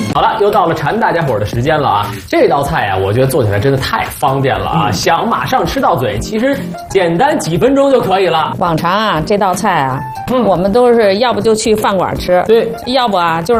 好了，又到了馋大家伙的时间了啊！这道菜啊，我觉得做起来真的太方便了啊！想马上吃到嘴，其实简单几分钟就可以了。 往常啊，这道菜啊，我们都是要不就去饭馆吃， 对， 要不啊就是